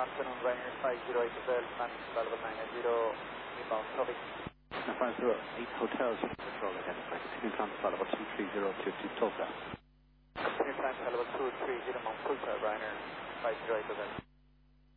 afternoon, Ryanair 508 Hotel, managed available 980, inbound traffic. 508 Hotels, control identified. Continue climb available 230 to Tulsa. Continue climb available 230 Mount Tulsa, Ryanair 508 Hotel.